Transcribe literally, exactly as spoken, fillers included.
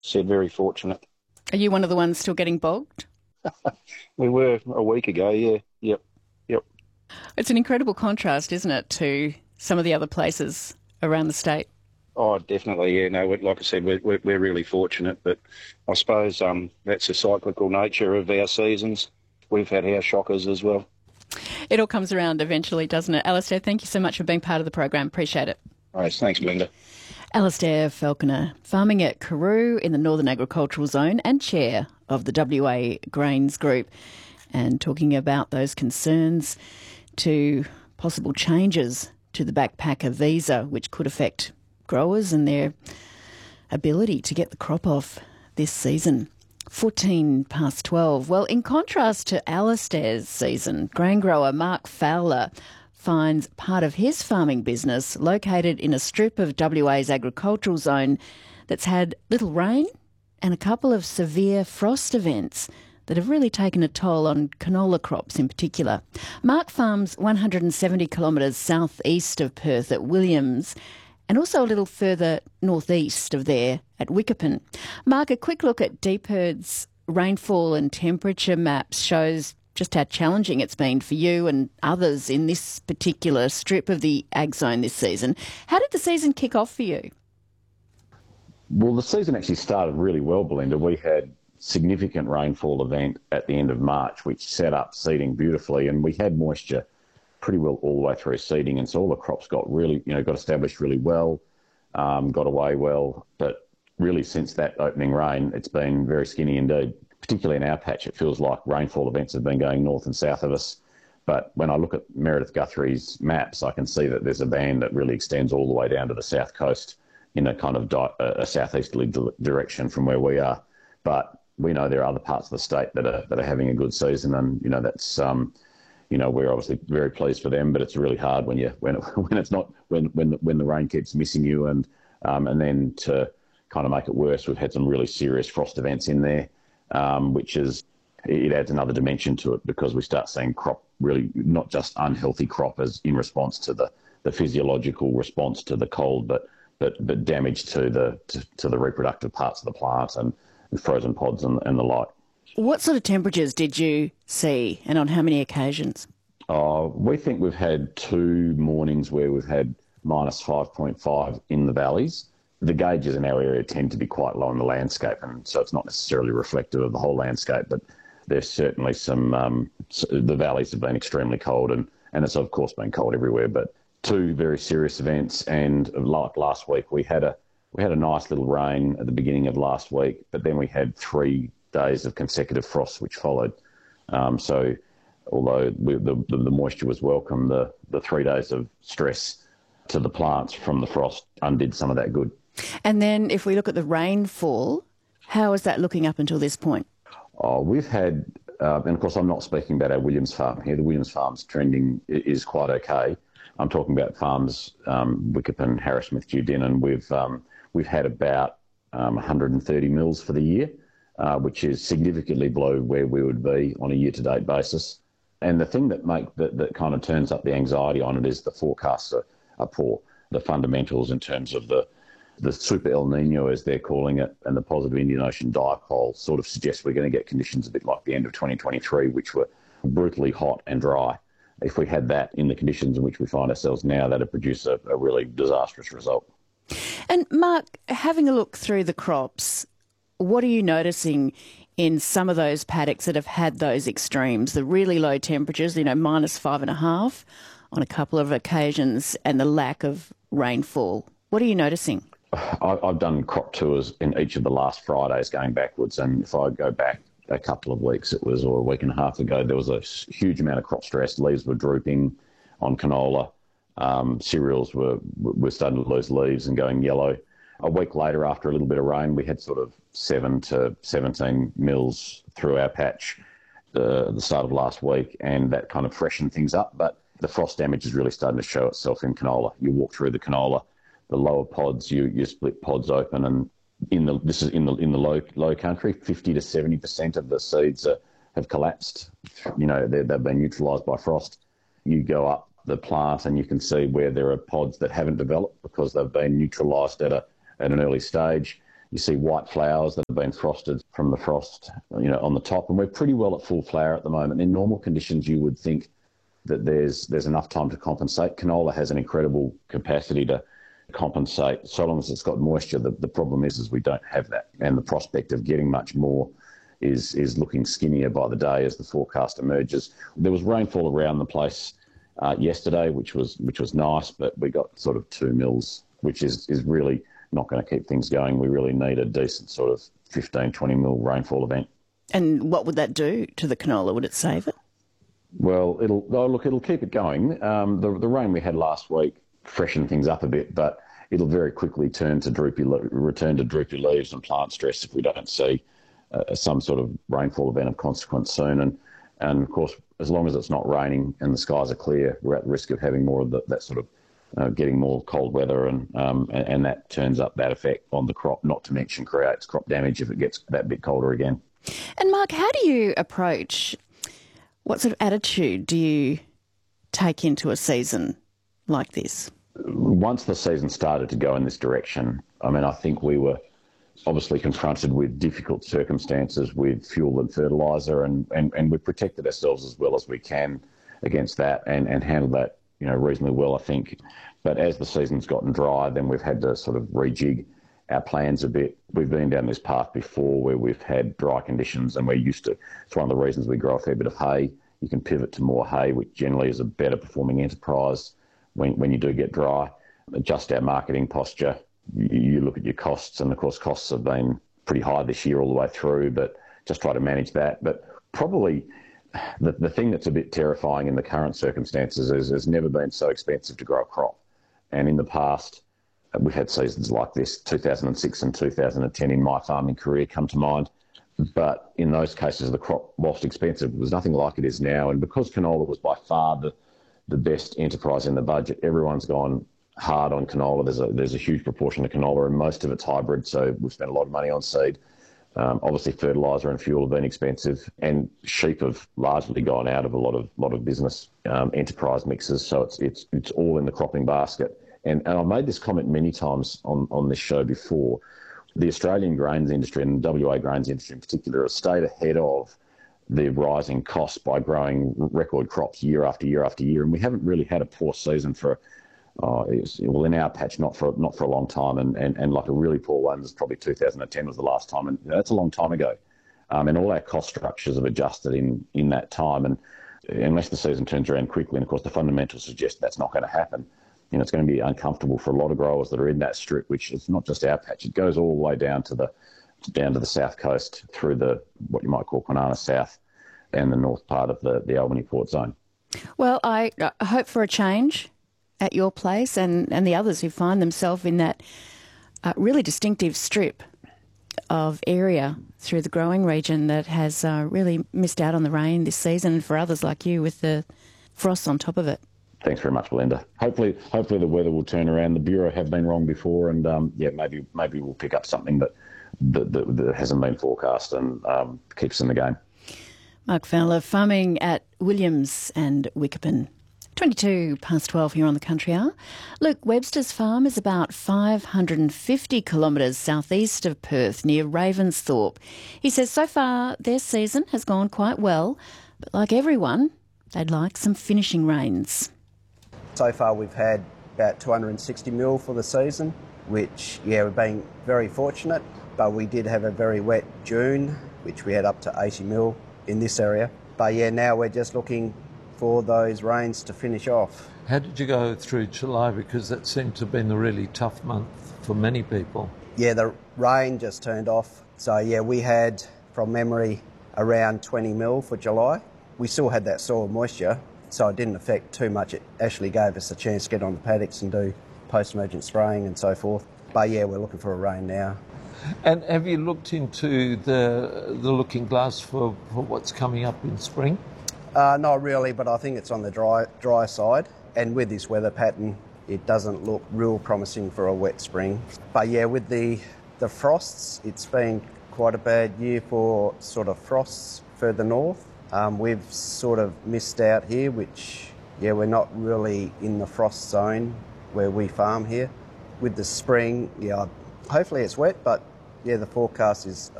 said, very fortunate. Are you one of the ones still getting bogged? We were a week ago, yeah. Yep, yep. It's an incredible contrast, isn't it, to some of the other places around the state? Oh, definitely, yeah. No, we- like I said, we're, we're, we're really fortunate, but I suppose um, that's the cyclical nature of our seasons. We've had our shockers as well. It all comes around eventually, doesn't it? Alistair, thank you so much for being part of the program. Appreciate it. All right, thanks, Belinda. Alistair Falconer, farming at Karoo in the Northern Agricultural Zone and chair of the W A Grains Group, and talking about those concerns to possible changes to the backpacker visa, which could affect growers and their ability to get the crop off this season. fourteen past twelve. Well, in contrast to Alistair's season, grain grower Mark Fowler finds part of his farming business located in a strip of W A's agricultural zone that's had little rain and a couple of severe frost events that have really taken a toll on canola crops in particular. Mark farms one hundred seventy kilometres southeast of Perth at Williams and also a little further northeast of there at Wickerpen. Mark, a quick look at DeepHerd's rainfall and temperature maps shows just how challenging it's been for you and others in this particular strip of the ag zone this season. How did the season kick off for you? Well, the season actually started really well, Belinda. We had significant rainfall event at the end of March, which set up seeding beautifully, and we had moisture pretty well all the way through seeding, and so all the crops got really, you know, got established really well, um, got away well. But really, since that opening rain, it's been very skinny indeed. Particularly in our patch, it feels like rainfall events have been going north and south of us. But when I look at Meredith Guthrie's maps, I can see that there's a band that really extends all the way down to the south coast in a kind of di- a southeasterly di- direction from where we are. But we know there are other parts of the state that are that are having a good season, and you know that's um, you know we're obviously very pleased for them. But it's really hard when you when when it's not when when the, when the rain keeps missing you, and um, and then to kind of make it worse, we've had some really serious frost events in there. Um, which is, it adds another dimension to it because we start seeing crop really, not just unhealthy crop as in response to the, the physiological response to the cold, but but, but damage to the to, to the reproductive parts of the plant and, and frozen pods and, and the like. What sort of temperatures did you see and on how many occasions? Uh, we think we've had two mornings where we've had minus five point five in the valleys. The gauges in our area tend to be quite low in the landscape, and so it's not necessarily reflective of the whole landscape, but there's certainly some, um, the valleys have been extremely cold, and, and it's of course been cold everywhere, but two very serious events. And like last week, we had a we had a nice little rain at the beginning of last week, but then we had three days of consecutive frost which followed. Um, so although we, the, the, the moisture was welcome, the, the three days of stress to the plants from the frost undid some of that good. And then if we look at the rainfall, how is that looking up until this point? Oh, we've had, uh, and of course I'm not speaking about our Williams farm here. The Williams farm's trending is quite okay. I'm talking about farms, um, Wickerpen, Harrismith, Dewdin. We've um, we've had about um, one hundred thirty mils for the year, uh, which is significantly below where we would be on a year-to-date basis. And the thing that make that, that kind of turns up the anxiety on it is the forecasts are, are poor. The fundamentals in terms of the the super El Nino, as they're calling it, and the positive Indian Ocean dipole sort of suggests we're going to get conditions a bit like the end of twenty twenty-three, which were brutally hot and dry. If we had that in the conditions in which we find ourselves now, that would produce a, a really disastrous result. And Mark, having a look through the crops, what are you noticing in some of those paddocks that have had those extremes, the really low temperatures, you know, minus five and a half on a couple of occasions, and the lack of rainfall? What are you noticing? I've done crop tours in each of the last Fridays going backwards, and if I go back a couple of weeks, it was, or a week and a half ago, there was a huge amount of crop stress. Leaves were drooping on canola. Um, cereals were were starting to lose leaves and going yellow. A week later, after a little bit of rain, we had sort of seven to seventeen mils through our patch uh, at the start of last week, and that kind of freshened things up. But the frost damage is really starting to show itself in canola. You walk through the canola, the lower pods, you you split pods open, and in the this is in the in the low low country, fifty to seventy percent of the seeds are, have collapsed. You know, they've been neutralised by frost. You go up the plant and you can see where there are pods that haven't developed because they've been neutralised at a at an early stage. You see white flowers that have been frosted from the frost, you know, on the top, and we're pretty well at full flower at the moment. In normal conditions, you would think that there's there's enough time to compensate. Canola has an incredible capacity to compensate so long as it's got moisture. The, the problem is, is we don't have that, and the prospect of getting much more is is looking skinnier by the day as the forecast emerges. There was rainfall around the place uh, yesterday, which was which was nice, but we got sort of two mils, which is is really not going to keep things going. We really need a decent sort of fifteen, twenty mil rainfall event. And what would that do to the canola? Would it save it? Well, it'll oh, look, it'll keep it going. Um, the the rain we had last week freshened things up a bit, but it'll very quickly turn to droopy, return to droopy leaves and plant stress if we don't see uh, some sort of rainfall event of consequence soon. And and of course, as long as it's not raining and the skies are clear, we're at risk of having more of the, that sort of uh, getting more cold weather, and, um, and and that turns up that effect on the crop. Not to mention creates crop damage if it gets that bit colder again. And Mark, how do you approach? What sort of attitude do you take into a season like this? Once the season started to go in this direction, I mean, I think we were obviously confronted with difficult circumstances with fuel and fertiliser, and, and, and we protected ourselves as well as we can against that, and, and handled that, you know, reasonably well, I think. But as the season's gotten dry, then we've had to sort of rejig our plans a bit. We've been down this path before where we've had dry conditions, and we're used to, it's one of the reasons we grow a fair bit of hay. You can pivot to more hay, which generally is a better performing enterprise when, when you do get dry. Adjust our marketing posture. You, you look at your costs, and of course costs have been pretty high this year all the way through, but just try to manage that. But probably the, the thing that's a bit terrifying in the current circumstances is it's never been so expensive to grow a crop. And in the past, we've had seasons like this, two thousand six and two thousand ten in my farming career come to mind. But in those cases, the crop, whilst expensive, was nothing like it is now. And because canola was by far the, the best enterprise in the budget, everyone's gone hard on canola. There's a, there's a huge proportion of canola, and most of it's hybrid, so we've spent a lot of money on seed. Um, obviously, fertiliser and fuel have been expensive, and sheep have largely gone out of a lot of lot of business um, enterprise mixes. So it's it's it's all in the cropping basket. And, and I've made this comment many times on, on this show before. The Australian grains industry, and the W A grains industry in particular, have stayed ahead of the rising costs by growing record crops year after year after year. And we haven't really had a poor season for, uh, well, in our patch, not for not for a long time. And, and, and like a really poor one is probably two thousand ten was the last time. And you know, that's a long time ago. Um, and all our cost structures have adjusted in, in that time. And unless the season turns around quickly, and of course the fundamentals suggest that's not going to happen, you know, it's going to be uncomfortable for a lot of growers that are in that strip, which is not just our patch. It goes all the way down to the down to the south coast through the what you might call Kwinana South and the north part of the, the Albany Port Zone. Well, I hope for a change at your place and, and the others who find themselves in that uh, really distinctive strip of area through the growing region that has uh, really missed out on the rain this season, and for others like you with the frost on top of it. Thanks very much, Belinda. Hopefully, hopefully the weather will turn around. The Bureau have been wrong before, and um, yeah, maybe maybe we'll pick up something that that, that, that hasn't been forecast and um, keeps in the game. Mark Fowler, farming at Williams and Wickerton. twenty-two past twelve here on the Country Hour. Luke Webster's farm is about five hundred fifty kilometres southeast of Perth, near Ravensthorpe. He says so far their season has gone quite well, but like everyone, they'd like some finishing rains. So far we've had about two hundred sixty mil for the season, which, yeah, we've been very fortunate, but we did have a very wet June, which we had up to eighty mil in this area. But yeah, now we're just looking for those rains to finish off. How did you go through July? Because that seemed to have been a really tough month for many people. Yeah, the rain just turned off. So yeah, we had, from memory, around twenty mil for July. We still had that soil moisture, so it didn't affect too much. It actually gave us a chance to get on the paddocks and do post-emergent spraying and so forth. But yeah, we're looking for a rain now. And have you looked into the the looking glass for, for what's coming up in spring? Uh, not really, but I think it's on the dry dry side. And with this weather pattern, it doesn't look real promising for a wet spring. But yeah, with the, the frosts, it's been quite a bad year for sort of frosts further north. Um, we've sort of missed out here, which, yeah, we're not really in the frost zone where we farm here. With the spring, yeah, hopefully it's wet, but yeah, the forecast is